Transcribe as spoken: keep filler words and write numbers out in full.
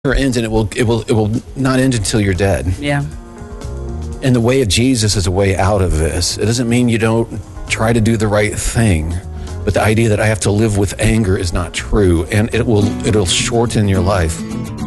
ends, and it will it will it will not end until you're dead. Yeah. And the way of Jesus is a way out of this. It doesn't mean you don't try to do the right thing, but the idea that I have to live with anger is not true, and it will it'll shorten your life.